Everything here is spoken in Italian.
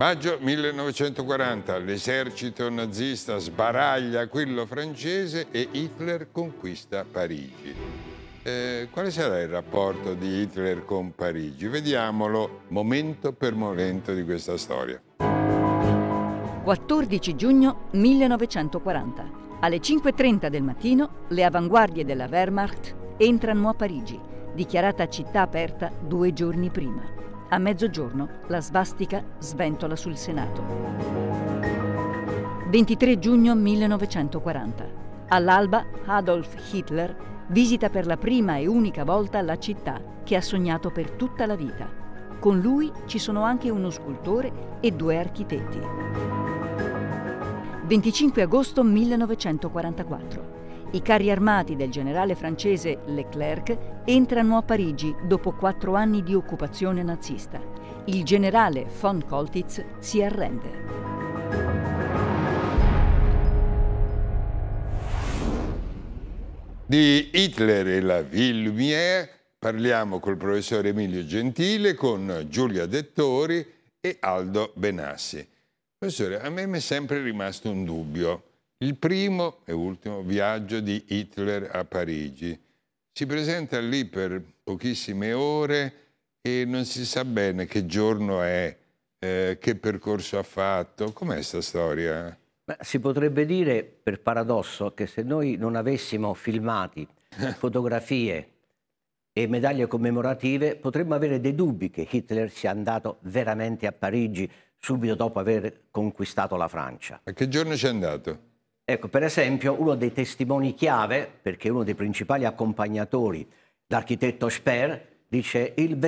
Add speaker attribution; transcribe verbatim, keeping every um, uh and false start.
Speaker 1: Maggio millenovecentoquaranta, l'esercito nazista sbaraglia quello francese e Hitler conquista Parigi. Eh, quale sarà il rapporto di Hitler con Parigi? Vediamolo momento per momento di questa storia.
Speaker 2: quattordici giugno millenovecentoquaranta. Alle cinque e trenta del mattino le avanguardie della Wehrmacht entrano a Parigi, dichiarata città aperta due giorni prima. A mezzogiorno la svastica sventola sul Senato. ventitré giugno millenovecentoquaranta. All'alba Adolf Hitler visita per la prima e unica volta la città che ha sognato per tutta la vita. Con lui ci sono anche uno scultore e due architetti. venticinque agosto millenovecentoquarantaquattro. I carri armati del generale francese Leclerc entrano a Parigi dopo quattro anni di occupazione nazista. Il generale von Coltitz si arrende.
Speaker 1: Di Hitler e la Ville Lumière parliamo col professore Emilio Gentile, con Giulia Dettori e Aldo Benassi. Professore, a me mi è sempre rimasto un dubbio. Il primo e ultimo viaggio di Hitler a Parigi. Si presenta lì per pochissime ore e non si sa bene che giorno è, eh, che percorso ha fatto. Com'è sta storia?
Speaker 3: Beh, si potrebbe dire, per paradosso, che se noi non avessimo filmati, fotografie e medaglie commemorative, potremmo avere dei dubbi che Hitler sia andato veramente a Parigi subito dopo aver conquistato la Francia.
Speaker 1: A che giorno c'è andato?
Speaker 3: Ecco, per esempio, uno dei testimoni chiave, perché uno dei principali accompagnatori, l'architetto Speer, dice il